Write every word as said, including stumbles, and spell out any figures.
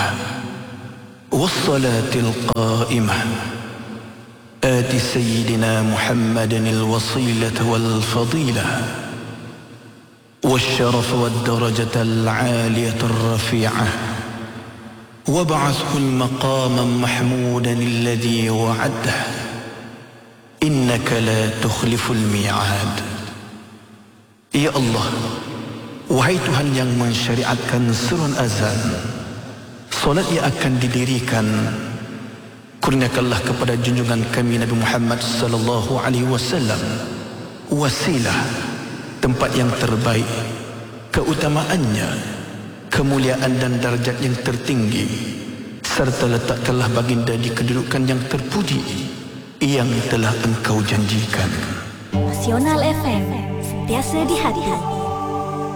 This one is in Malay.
والصلاة القائمة آت سيدنا محمد الوصيلة والفضيلة والشرف والدرجة العالية الرفيعة وابعثه المقاما محمودا الذي وعده إنك لا تخلف الميعاد. Ya Allah, wahai Tuhan yang mensyariatkan surun azan, solat yang akan didirikan, kurniakanlah kepada junjungan kami Nabi Muhammad sallallahu alaihi wasallam wasilah, tempat yang terbaik, keutamaannya, kemuliaan dan darjat yang tertinggi, serta letakkanlah baginda di kedudukan yang terpuji yang telah engkau janjikan. Nasional F M, sentiasa di hati.